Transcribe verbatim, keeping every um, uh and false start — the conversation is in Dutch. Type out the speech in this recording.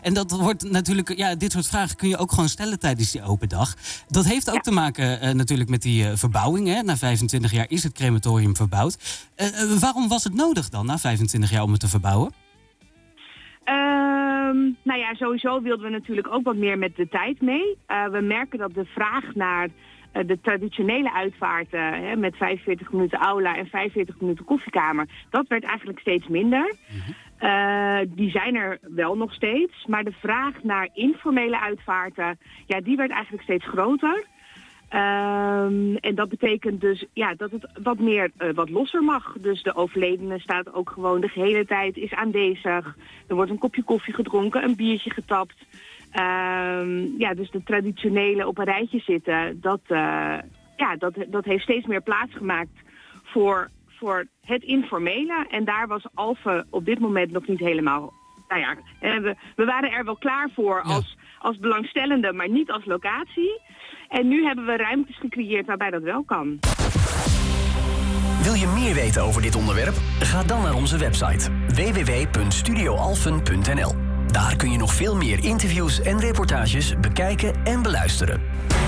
en dat wordt natuurlijk, ja, dit soort vragen kun je ook gewoon stellen tijdens die open dag. Dat heeft ook ja. te maken uh, natuurlijk met die uh, verbouwing. Hè. Na vijfentwintig jaar is het crematorium verbouwd. Uh, uh, waarom was het nodig dan, na vijfentwintig jaar, om het te verbouwen? Um, nou ja, sowieso wilden we natuurlijk ook wat meer met de tijd mee. Uh, we merken dat de vraag naar uh, de traditionele uitvaarten, hè, met vijfenveertig minuten aula en vijfenveertig minuten koffiekamer, dat werd eigenlijk steeds minder. Mm-hmm. Uh, die zijn er wel nog steeds, maar de vraag naar informele uitvaarten, ja, die werd eigenlijk steeds groter. Um, en dat betekent dus ja, dat het wat meer uh, wat losser mag. Dus de overledene staat ook gewoon de gehele tijd, is aanwezig. Er wordt een kopje koffie gedronken, een biertje getapt. Um, ja, dus de traditionele op een rijtje zitten, dat, uh, ja, dat, dat heeft steeds meer plaats gemaakt voor, voor het informele. En daar was Alphen op dit moment nog niet helemaal. Nou ja, we, we waren er wel klaar voor ja. als, als belangstellende, maar niet als locatie. En nu hebben we ruimtes gecreëerd waarbij dat wel kan. Wil je meer weten over dit onderwerp? Ga dan naar onze website w w w punt studio alphen punt n l. Daar kun je nog veel meer interviews en reportages bekijken en beluisteren.